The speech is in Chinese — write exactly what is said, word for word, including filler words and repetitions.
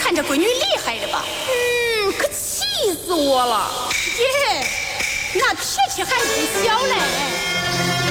看这闺女厉害了吧？ 嗯，可气死我了！ 耶，那脾气还不小嘞。